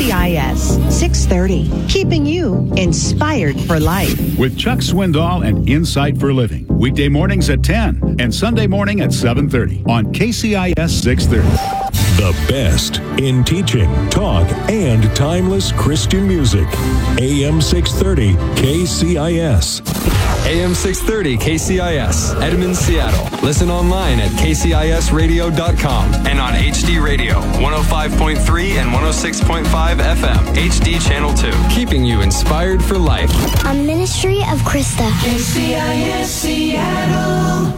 KCIS 630, keeping you inspired for life. With Chuck Swindoll and Insight for Living. Weekday mornings at 10 and Sunday morning at 7:30 on KCIS 630. The best in teaching, talk, and timeless Christian music. AM 630 KCIS. AM 630 KCIS, Edmond, Seattle. Listen online at kcisradio.com and on HD Radio, 105.3 and 106.5 FM, HD Channel 2. Keeping you inspired for life. A ministry of Krista. KCIS Seattle.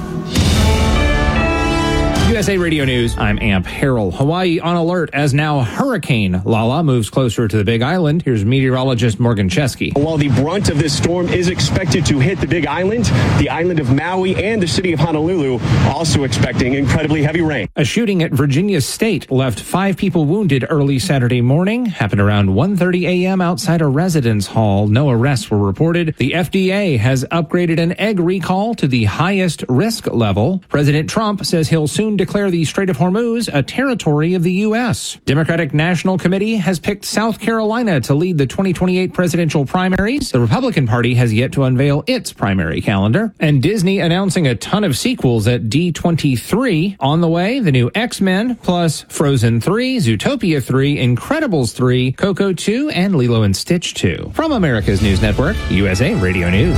USA Radio News, I'm Amp Harrell. Hawaii on alert as now Hurricane Lala moves closer to the Big Island. Here's meteorologist Morgan Chesky. While the brunt of this storm is expected to hit the Big Island, the island of Maui and the city of Honolulu also expecting incredibly heavy rain. A shooting at Virginia State left 5 people wounded early Saturday morning. Happened around 1:30 a.m. outside a residence hall. No arrests were reported. The FDA has upgraded an egg recall to the highest risk level. President Trump says he'll soon declare the Strait of Hormuz a territory of the U.S. Democratic National Committee has picked South Carolina to lead the 2028 presidential primaries. The Republican Party has yet to unveil its primary calendar. And Disney announcing a ton of sequels at D23. On the way, the new X-Men, plus Frozen 3, Zootopia 3, Incredibles 3, Coco 2, and Lilo and Stitch 2. From America's News Network, USA Radio News.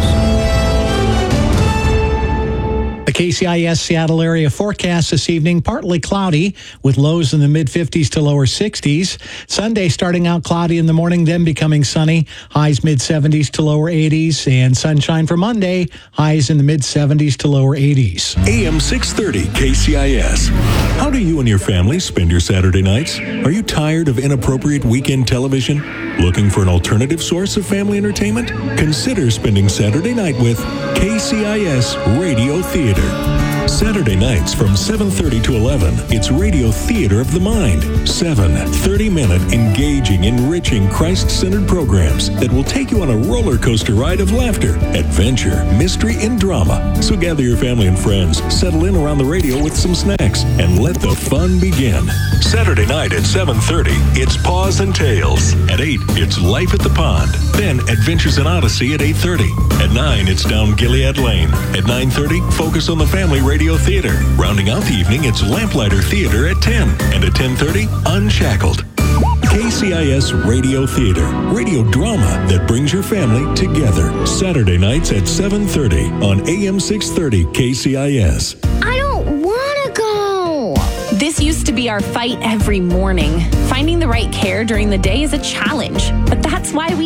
The KCIS Seattle area forecast this evening, partly cloudy with lows in the mid-50s to lower 60s. Sunday starting out cloudy in the morning, then becoming sunny, highs mid-70s to lower 80s. And sunshine for Monday, highs in the mid-70s to lower 80s. AM 630 KCIS. How do you and your family spend your Saturday nights? Are you tired of inappropriate weekend television? Looking for an alternative source of family entertainment? Consider spending Saturday night with KCIS Radio Theater. Saturday nights from 7:30 to 11, it's Radio Theater of the Mind. 7 30-minute, engaging, enriching, Christ-centered programs that will take you on a roller coaster ride of laughter, adventure, mystery, and drama. So gather your family and friends, settle in around the radio with some snacks, and let the fun begin. Saturday night at 7:30, it's Paws and Tales. At 8, it's Life at the Pond. Then Adventures in Odyssey at 8:30. At 9, it's Down Gilead Lane. At 9:30, Focus on the Family Radio Theater. Rounding out the evening, it's Lamplighter Theater at 10. And at 10:30, Unshackled. KCIS Radio Theater. Radio drama that brings your family together. Saturday nights at 7:30 on AM 630 KCIS. I don't want to go. This used to be our fight every morning. Finding the right care during the day is a challenge, but that's why we